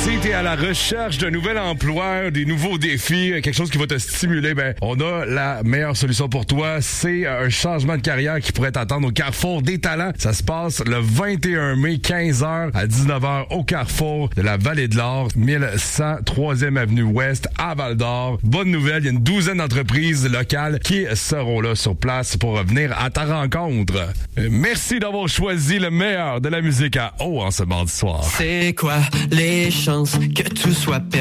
Si t'es à la recherche d'un nouvel emploi, des nouveaux défis, quelque chose qui va te stimuler, ben on a la meilleure solution pour toi. C'est un changement de carrière qui pourrait t'attendre au Carrefour des Talents. Ça se passe le 21 mai, 15h à 19h au Carrefour de la Vallée de l'Or, 1100 3e Avenue Ouest à Val-d'Or. Bonne nouvelle, il y a une douzaine d'entreprises locales qui seront là sur place pour venir à ta rencontre. Merci d'avoir choisi le meilleur de la musique à eau en ce mardi soir. C'est quoi les chances que tout soit perdu?